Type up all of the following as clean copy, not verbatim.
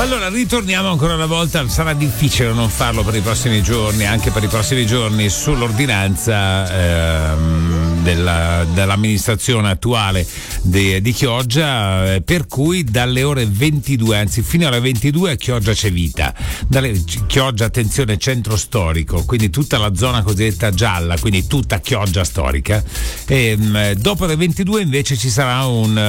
Allora, ritorniamo ancora una volta, sarà difficile non farlo per i prossimi giorni, anche per i prossimi giorni, sull'ordinanza dell'amministrazione attuale di Chioggia, per cui dalle ore 22, anzi fino alle 22 a Chioggia c'è vita. Chioggia, attenzione, centro storico, quindi tutta la zona cosiddetta gialla, quindi tutta Chioggia storica, e dopo le 22 invece ci sarà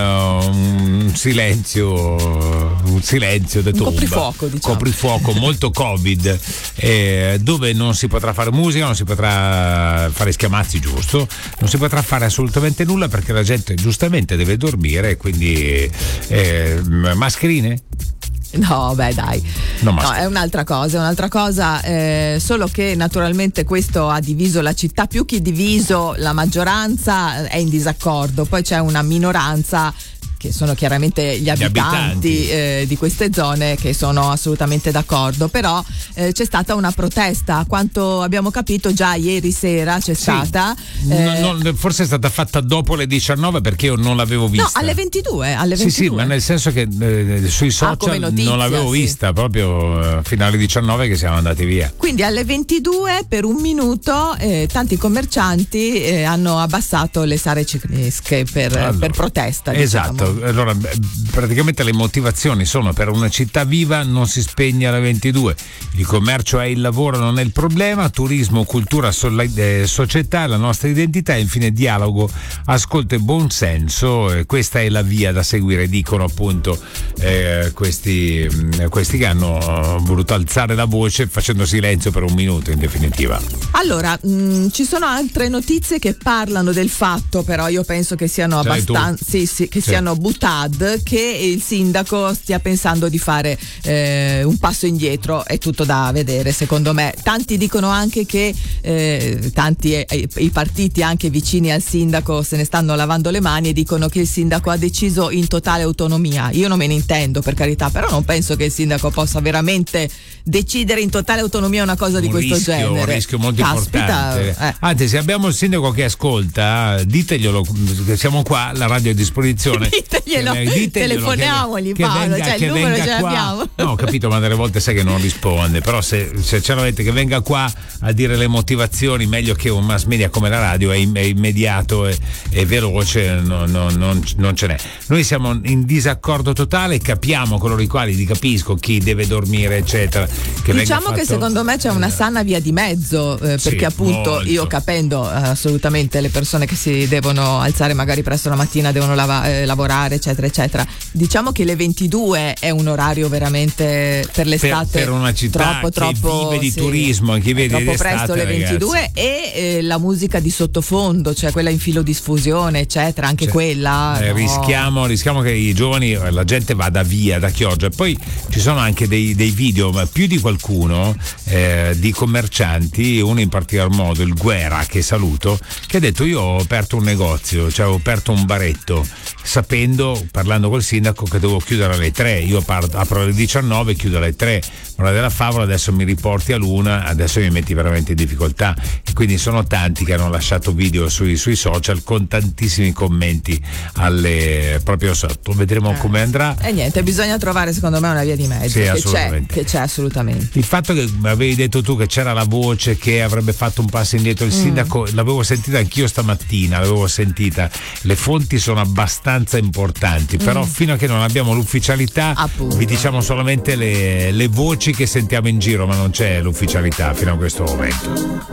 un silenzio de tomba, coprifuoco, diciamo. Coprifuoco molto Covid, dove non si potrà fare musica, non si potrà fare schiamazzi, giusto? Non si potrà fare assolutamente nulla perché la gente giustamente deve dormire, quindi mascherine? No, beh, dai. No, è un'altra cosa, solo che naturalmente questo ha diviso la città, più che diviso la maggioranza è in disaccordo, poi c'è una minoranza che sono chiaramente gli abitanti. Di queste zone che sono assolutamente d'accordo, però c'è stata una protesta, a quanto abbiamo capito già ieri sera c'è stata. Forse è stata fatta dopo le 19 perché io non l'avevo vista. No, alle 22. Sì, ma nel senso che sui social notizia, non l'avevo vista, proprio fino alle 19 che siamo andati via. Quindi alle 22 per un minuto tanti commercianti hanno abbassato le sale ciclische per protesta. Esatto. Diciamo. Allora, praticamente le motivazioni sono: per una città viva non si spegne alle 22, il commercio è il lavoro, non è il problema, turismo, cultura, società, la nostra identità, e infine dialogo, ascolto e buonsenso. Questa è la via da seguire, dicono appunto questi che hanno voluto alzare la voce facendo silenzio per un minuto, in definitiva. Allora, ci sono altre notizie che parlano del fatto, però io penso che siano abbastanza siano butad, che il sindaco stia pensando di fare un passo indietro. È tutto da vedere, secondo me. Tanti dicono anche che i partiti anche vicini al sindaco se ne stanno lavando le mani e dicono che il sindaco ha deciso in totale autonomia. Io non me ne intendo, per carità, però non penso che il sindaco possa veramente decidere in totale autonomia una cosa di questo genere. Un rischio molto importante. Anzi, se abbiamo il sindaco che ascolta, diteglielo, che siamo qua, la radio è a disposizione. Diteglielo, telefoniamogli, Paolo, cioè il numero ce l'abbiamo. No, ho capito, ma delle volte sai che non risponde, però se ce l'avete, che venga qua a dire le motivazioni, meglio che un mass media come la radio, è immediato e veloce, non ce n'è. Noi siamo in disaccordo totale, capiamo coloro i quali, ti capisco, chi deve dormire eccetera, diciamo che secondo me c'è una sana via di mezzo, perché appunto molto. Io capendo assolutamente le persone che si devono alzare magari presto la mattina, devono lavorare eccetera eccetera, diciamo che le 22 è un orario veramente per l'estate, per una città troppo vive di turismo, che vede troppo presto le 22, ragazzi. E la musica di sottofondo, cioè quella in filo diffusione eccetera, anche quella rischiamo che i giovani, la gente vada via da Chioggia. Poi ci sono anche dei video, ma più di qualcuno, di commercianti, uno in particolar modo, il Guerra, che saluto, che ha detto: io ho aperto un negozio, cioè ho aperto un baretto, sapendo, parlando col sindaco, che devo chiudere alle 3, io apro alle 19 e chiudo alle 3, ora della favola adesso mi riporti all'1, adesso mi metti veramente in difficoltà. E quindi sono tanti che hanno lasciato video sui social con tantissimi commenti proprio sotto. Vedremo come andrà. E niente, bisogna trovare secondo me una via di mezzo, che c'è assolutamente. Il fatto che avevi detto tu che c'era la voce che avrebbe fatto un passo indietro il sindaco, l'avevo sentita anch'io stamattina, le fonti sono abbastanza importanti, però fino a che non abbiamo l'ufficialità, vi diciamo solamente le voci che sentiamo in giro, ma non c'è l'ufficialità fino a questo momento.